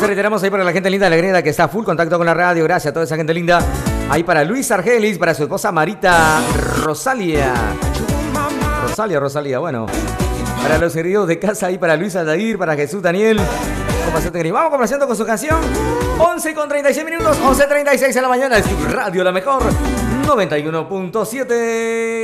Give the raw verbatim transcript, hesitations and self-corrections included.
reiteramos ahí para la gente linda de la Grenada que está a full contacto con la radio. Gracias a toda esa gente linda. Ahí para Luis Argelis, para su esposa Marita Rosalia. Rosalia, Rosalia, bueno. Para los heridos de casa, ahí para Luis Aldair, para Jesús Daniel. Vamos complaciendo con su canción. once con treinta y seis minutos, once treinta y seis de la mañana. Es tu radio, la mejor. noventa y uno punto siete.